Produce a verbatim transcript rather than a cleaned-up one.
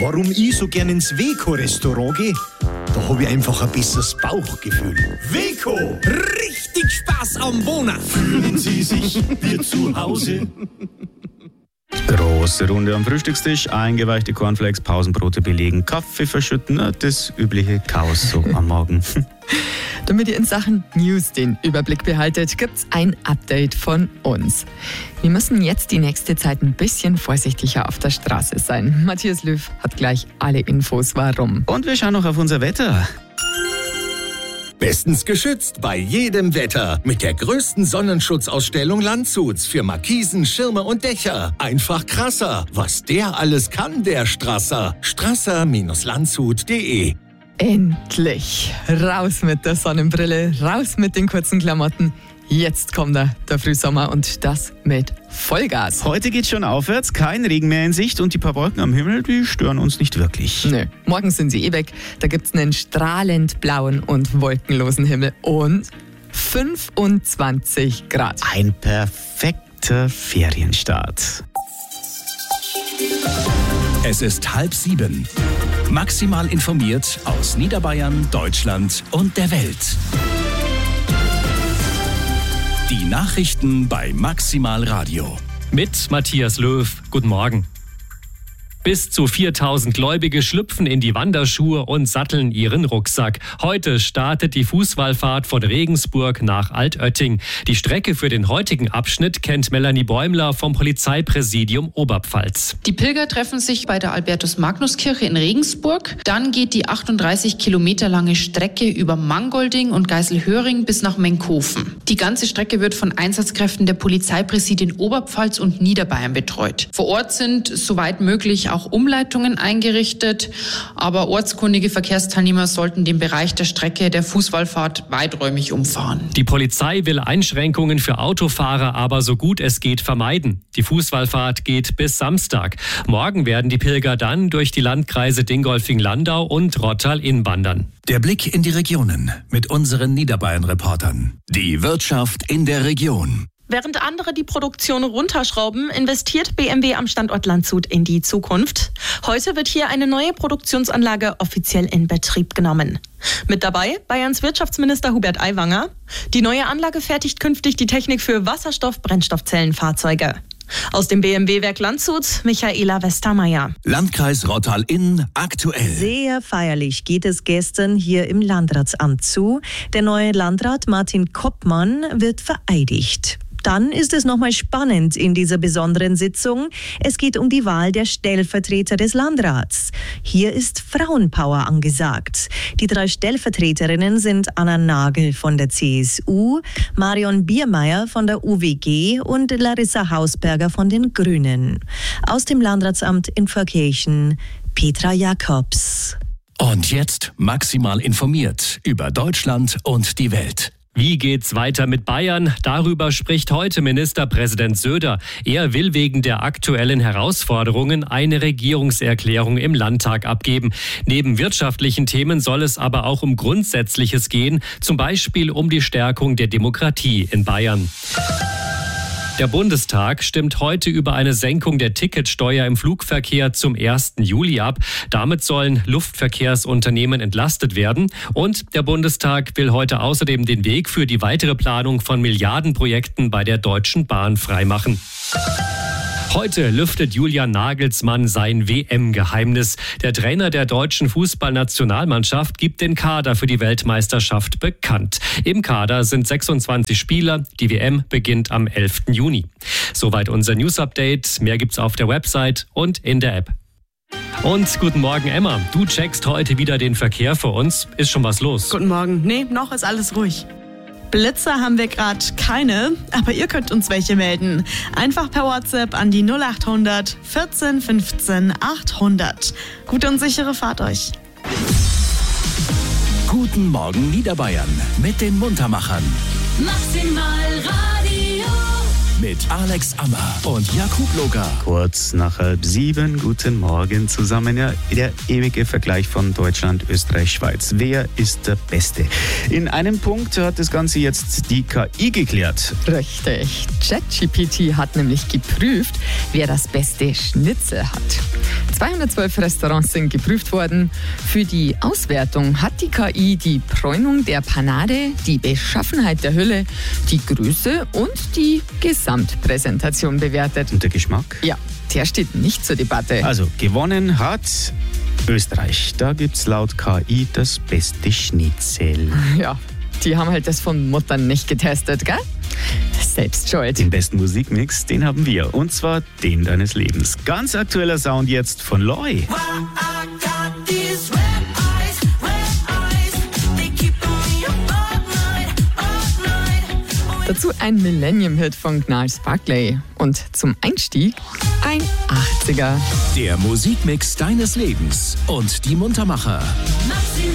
Warum ich so gern ins Weco-Restaurant gehe? Da habe ich einfach ein besseres Bauchgefühl. Weco! Richtig Spaß am Wohnen! Fühlen Sie sich wie zu Hause? Große Runde am Frühstückstisch, eingeweichte Cornflakes, Pausenbrote belegen, Kaffee verschütten, das übliche Chaos so am Morgen. Damit ihr in Sachen News den Überblick behaltet, gibt's ein Update von uns. Wir müssen jetzt die nächste Zeit ein bisschen vorsichtiger auf der Straße sein. Matthias Löw hat gleich alle Infos, warum. Und wir schauen noch auf unser Wetter. Bestens geschützt bei jedem Wetter. Mit der größten Sonnenschutzausstellung Landshuts für Markisen, Schirme und Dächer. Einfach krasser. Was der alles kann, der Strasser. Strasser Landshut punkt de. Endlich! Raus mit der Sonnenbrille, raus mit den kurzen Klamotten. Jetzt kommt der, der Frühsommer und das mit Vollgas. Heute geht's schon aufwärts, kein Regen mehr in Sicht und die paar Wolken am Himmel, die stören uns nicht wirklich. Nö, morgen sind sie eh weg. Da gibt's einen strahlend blauen und wolkenlosen Himmel und fünfundzwanzig Grad. Ein perfekter Ferienstart. Es ist halb sieben. Maximal informiert aus Niederbayern, Deutschland und der Welt. Die Nachrichten bei Maximal Radio. Mit Matthias Löw. Guten Morgen. Bis zu viertausend Gläubige schlüpfen in die Wanderschuhe und satteln ihren Rucksack. Heute startet die Fußwallfahrt von Regensburg nach Altötting. Die Strecke für den heutigen Abschnitt kennt Melanie Bäumler vom Polizeipräsidium Oberpfalz. Die Pilger treffen sich bei der Albertus-Magnus-Kirche in Regensburg. Dann geht die achtunddreißig Kilometer lange Strecke über Mangolding und Geiselhöring bis nach Menkhofen. Die ganze Strecke wird von Einsatzkräften der Polizeipräsidien Oberpfalz und Niederbayern betreut. Vor Ort sind soweit möglich auch Umleitungen eingerichtet, aber ortskundige Verkehrsteilnehmer sollten den Bereich der Strecke der Fußwallfahrt weiträumig umfahren. Die Polizei will Einschränkungen für Autofahrer aber so gut es geht vermeiden. Die Fußwallfahrt geht bis Samstag. Morgen werden die Pilger dann durch die Landkreise Dingolfing-Landau und Rottal-Inn wandern. Der Blick in die Regionen mit unseren Niederbayern-Reportern. Die Wirtschaft in der Region. Während andere die Produktion runterschrauben, investiert B M W am Standort Landshut in die Zukunft. Heute wird hier eine neue Produktionsanlage offiziell in Betrieb genommen. Mit dabei Bayerns Wirtschaftsminister Hubert Aiwanger. Die neue Anlage fertigt künftig die Technik für Wasserstoff-Brennstoffzellenfahrzeuge. Aus dem B M W-Werk Landshut, Michaela Westermeier. Landkreis Rottal-Inn aktuell. Sehr feierlich geht es gestern hier im Landratsamt zu. Der neue Landrat Martin Koppmann wird vereidigt. Dann ist es nochmal spannend in dieser besonderen Sitzung. Es geht um die Wahl der Stellvertreter des Landrats. Hier ist Frauenpower angesagt. Die drei Stellvertreterinnen sind Anna Nagel von der C S U, Marion Biermeier von der U W G und Larissa Hausberger von den Grünen. Aus dem Landratsamt in Pfarrkirchen, Petra Jakobs. Und jetzt maximal informiert über Deutschland und die Welt. Wie geht's weiter mit Bayern? Darüber spricht heute Ministerpräsident Söder. Er will wegen der aktuellen Herausforderungen eine Regierungserklärung im Landtag abgeben. Neben wirtschaftlichen Themen soll es aber auch um Grundsätzliches gehen, zum Beispiel um die Stärkung der Demokratie in Bayern. Der Bundestag stimmt heute über eine Senkung der Ticketsteuer im Flugverkehr zum ersten Juli ab. Damit sollen Luftverkehrsunternehmen entlastet werden. Und der Bundestag will heute außerdem den Weg für die weitere Planung von Milliardenprojekten bei der Deutschen Bahn freimachen. Heute lüftet Julian Nagelsmann sein W M-Geheimnis. Der Trainer der deutschen Fußballnationalmannschaft gibt den Kader für die Weltmeisterschaft bekannt. Im Kader sind sechsundzwanzig Spieler. Die W M beginnt am elften Juni. Soweit unser News-Update. Mehr gibt's auf der Website und in der App. Und guten Morgen, Emma. Du checkst heute wieder den Verkehr für uns. Ist schon was los? Guten Morgen. Nee, noch ist alles ruhig. Blitzer haben wir gerade keine, aber ihr könnt uns welche melden. Einfach per WhatsApp an die null acht hundert vierzehn fünfzehn achthundert. Gute und sichere Fahrt euch. Guten Morgen Niederbayern mit den Muntermachern. Maximal Radio. Mit Alex Ammer und Jakub Loga. Kurz nach halb sieben, guten Morgen zusammen. Ja, der ewige Vergleich von Deutschland, Österreich, Schweiz. Wer ist der Beste? In einem Punkt hat das Ganze jetzt die K I geklärt. Richtig. ChatGPT hat nämlich geprüft, wer das beste Schnitzel hat. zweihundertzwölf Restaurants sind geprüft worden. Für die Auswertung hat die K I die Bräunung der Panade, die Beschaffenheit der Hülle, die Größe und die Gesamtpräsentation bewertet. Und der Geschmack? Ja, der steht nicht zur Debatte. Also gewonnen hat Österreich. Da gibt's laut K I das beste Schnitzel. Ja, die haben halt das von Muttern nicht getestet, gell? Selbst schuld. Den besten Musikmix, den haben wir. Und zwar den deines Lebens. Ganz aktueller Sound jetzt von Loy. Dazu ein Millennium-Hit von Gnarls Barkley. Und zum Einstieg ein achtziger. Der Musikmix deines Lebens und die Muntermacher. Maximale